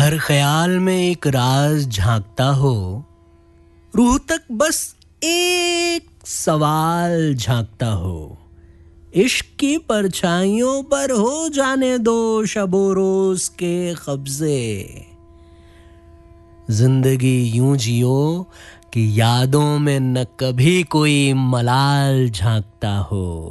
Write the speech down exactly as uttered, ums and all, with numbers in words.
हर ख्याल में एक राज झांकता हो, रूह तक बस एक सवाल झांकता हो। इश्क की परछाइयों पर हो जाने दो शबो रोज के कब्जे। जिंदगी यूं जियो कि यादों में न कभी कोई मलाल झांकता हो।